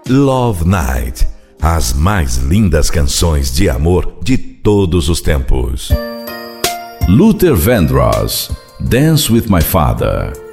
Love Night, as mais lindas canções de amor de todos os tempos. Luther Vandross, Dance with My Father.